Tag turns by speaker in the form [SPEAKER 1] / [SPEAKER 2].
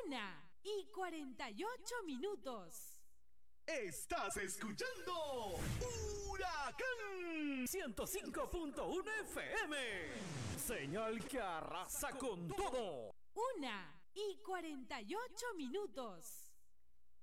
[SPEAKER 1] 1:48.
[SPEAKER 2] Estás escuchando Huracán 105.1 FM. Señal que arrasa con todo.
[SPEAKER 1] 1:48.